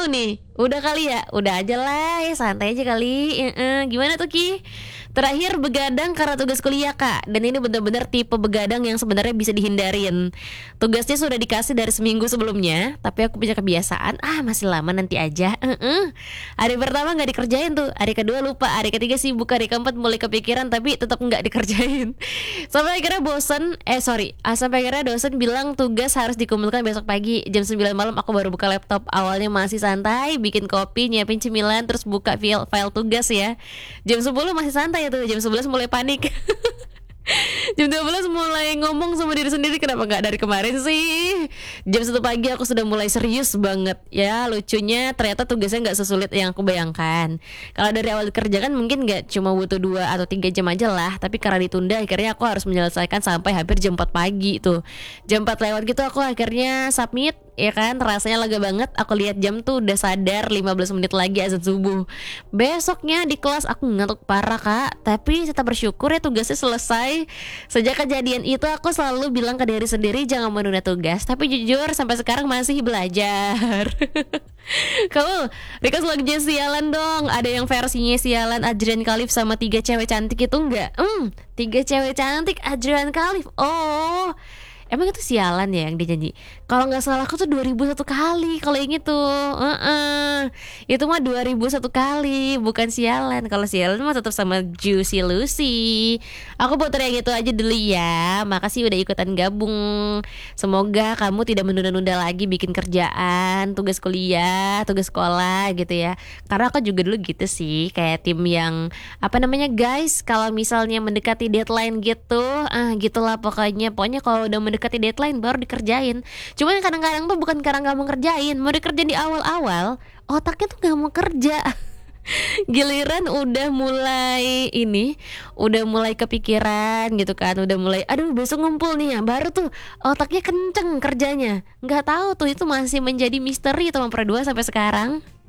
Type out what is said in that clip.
mau nih? Udah kali ya? Udah aja lah ya, santai aja kali. Gimana tuh Ki? Terakhir begadang karena tugas kuliah Kak. Dan ini bener-bener tipe begadang yang sebenarnya bisa dihindarin. Tugasnya sudah dikasih dari seminggu sebelumnya, tapi aku punya kebiasaan, masih lama nanti aja. Hari pertama gak dikerjain tuh, hari kedua lupa, hari ketiga sibuk, hari keempat mulai kepikiran tapi tetap gak dikerjain. Sampai akhirnya sampai akhirnya dosen bilang tugas harus dikumpulkan besok pagi jam 9 malam. Aku baru buka laptop. Awalnya masih santai, bikin kopi, nyiapin cemilan, terus buka file tugas ya. Jam 10 masih santai tuh, jam 11 mulai panik. Jam 12 mulai ngomong sama diri sendiri, kenapa gak dari kemarin sih. Jam 1 pagi aku sudah mulai serius banget. Ya lucunya ternyata tugasnya gak sesulit yang aku bayangkan. Kalau dari awal dikerjakan mungkin gak cuma butuh 2 atau 3 jam aja lah, tapi karena ditunda akhirnya aku harus menyelesaikan sampai hampir jam 4 pagi tuh. Jam 4 lewat gitu aku akhirnya submit. Ya kan, rasanya lega banget. Aku lihat jam tuh udah sadar 15 menit lagi azan subuh. Besoknya di kelas aku ngantuk parah Kak, tapi tetap bersyukur ya tugasnya selesai. Sejak kejadian itu aku selalu bilang ke diri sendiri jangan menunda tugas. Tapi jujur sampai sekarang masih belajar. Kamu request lagunya sialan dong. Ada yang versinya sialan Adrian Khalif sama 3 cewek cantik itu enggak? 3 cewek cantik Adrian Khalif. Oh, emang itu sialan ya yang dijanji? Kalau nggak salah aku tuh 2001 kali. Kalau yang itu itu mah 2001 kali, bukan sialan. Kalau sialan mah tetap sama Juicy Lucy. Aku putar yang itu aja dulu ya. Makasih udah ikutan gabung. Semoga kamu tidak menunda-nunda lagi bikin kerjaan, tugas kuliah, tugas sekolah gitu ya. Karena aku juga dulu gitu sih, kayak tim yang guys, kalau misalnya mendekati deadline gitu, gitulah pokoknya kalau udah mendekati deadline baru dikerjain. Cuman kadang-kadang tuh bukan karena gak mau kerjain, mau dikerjain di awal-awal otaknya tuh gak mau kerja. Giliran udah mulai kepikiran gitu kan, udah mulai aduh besok ngumpul nih ya, baru tuh otaknya kenceng kerjanya. Gak tahu tuh, itu masih menjadi misteri teman berdua sampai sekarang.